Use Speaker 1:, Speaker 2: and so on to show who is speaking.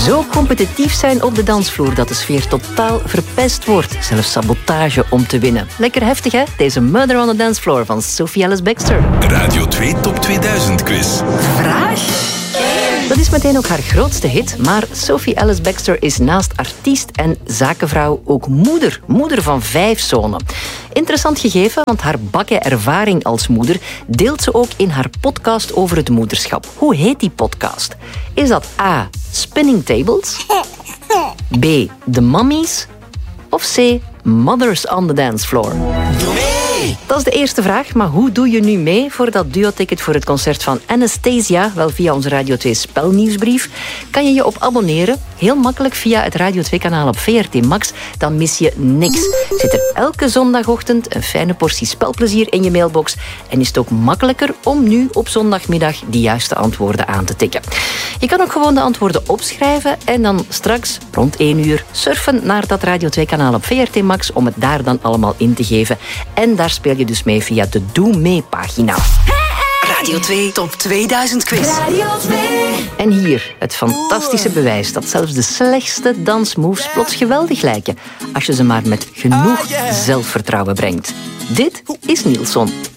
Speaker 1: Zo competitief zijn op de dansvloer dat de sfeer totaal verpest wordt. Zelfs sabotage om te winnen. Lekker heftig, hè? Deze Murder on the Dance Floor van Sophie Ellis-Bextor.
Speaker 2: Radio 2 Top 2000 quiz.
Speaker 1: Vraag? Dat is meteen ook haar grootste hit, maar Sophie Ellis-Bextor is naast artiest en zakenvrouw ook moeder. Moeder van 5 zonen. Interessant gegeven, want haar bakken ervaring als moeder deelt ze ook in haar podcast over het moederschap. Hoe heet die podcast? Is dat A. Spinning Tables? B. The Mummies? Of C. Mothers on the Dance Floor? Dat is de eerste vraag, maar hoe doe je nu mee voor dat duo-ticket voor het concert van Anastasia? Wel, via onze Radio 2 spelnieuwsbrief kan je je op abonneren. Heel makkelijk via het Radio 2-kanaal op VRT Max. Dan mis je niks. Zit er elke zondagochtend een fijne portie spelplezier in je mailbox. En is het ook makkelijker om nu op zondagmiddag de juiste antwoorden aan te tikken. Je kan ook gewoon de antwoorden opschrijven en dan straks rond 1 uur surfen naar dat Radio 2-kanaal op VRT Max om het daar dan allemaal in te geven. En daar speel je dus mee via de Doe Mee-pagina.
Speaker 3: Radio 2 Top 2000 quiz.
Speaker 4: Radio 2.
Speaker 1: En hier het fantastische bewijs dat zelfs de slechtste dansmoves plots geweldig lijken als je ze maar met genoeg zelfvertrouwen brengt. Dit is Nielson.